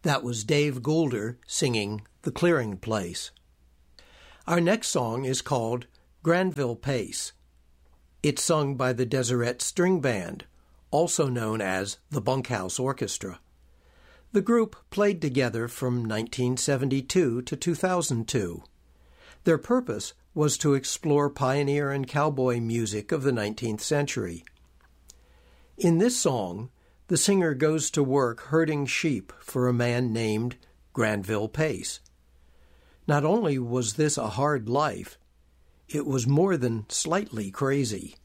That was Dave Goulder singing The Clearing Place. Our next song is called Granville Pace. It's sung by the Deseret String Band, also known as the Bunkhouse Orchestra. The group played together from 1972 to 2002. Their purpose was to explore pioneer and cowboy music of the 19th century. In this song, the singer goes to work herding sheep for a man named Granville Pace. Not only was this a hard life, it was more than slightly crazy.